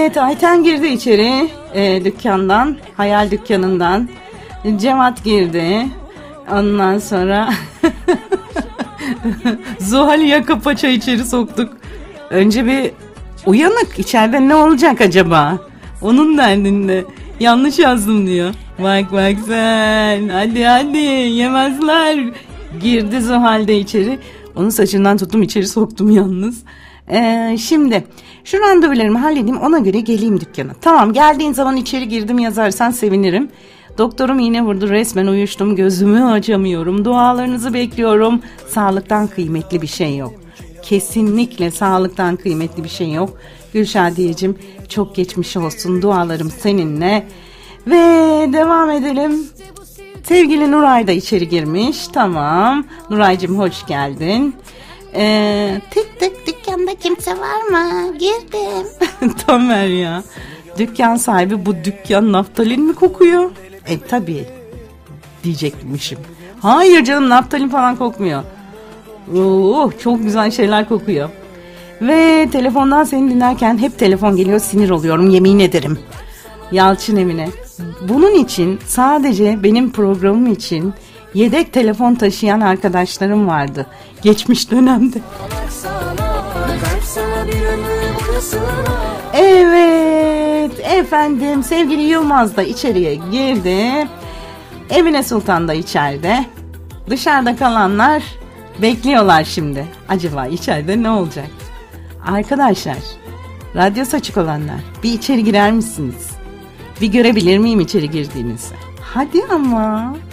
Evet, Ayten girdi içeri dükkandan, hayal dükkanından. Cevat girdi. Ondan sonra Zuhal'i yaka paça içeri soktuk. Önce bir uyanık, içeride ne olacak acaba? Onun derdinde. Yanlış yazdım diyor. Bak sen, hadi yemezler. Girdi Zuhal de içeri. Onun saçından tuttum, içeri soktum yalnız. Şimdi şu randevularımı halledeyim, ona göre geleyim dükkana. Tamam, geldiğin zaman içeri girdim yazarsan sevinirim. Doktorum iğne vurdu, resmen uyuştum, gözümü açamıyorum. Dualarınızı bekliyorum. Sağlıktan kıymetli bir şey yok. Kesinlikle sağlıktan kıymetli bir şey yok. Gülşadiyeciğim, çok geçmiş olsun, dualarım seninle. Ve devam edelim. Sevgili Nuray da içeri girmiş. Tamam. Nuraycığım hoş geldin. Tık tık, dükkanda kimse var mı? Girdim. Tamer ya. Dükkan sahibi, bu dükkan naftalin mi kokuyor? Tabii diyecekmişim. Hayır canım, naftalin falan kokmuyor. Çok güzel şeyler kokuyor. Ve telefondan seni dinlerken hep telefon geliyor, sinir oluyorum yemin ederim. Yalçın evine. Bunun için, sadece benim programım için yedek telefon taşıyan arkadaşlarım vardı geçmiş dönemde. Evet efendim, sevgili Yılmaz da içeriye girdi. Emine Sultan da içeride. Dışarıda kalanlar bekliyorlar şimdi. Acaba içeride ne olacak? Arkadaşlar, radyosu açık olanlar, bir içeri girer misiniz? Bir görebilir miyim içeri girdiğinizi? Hadi ama.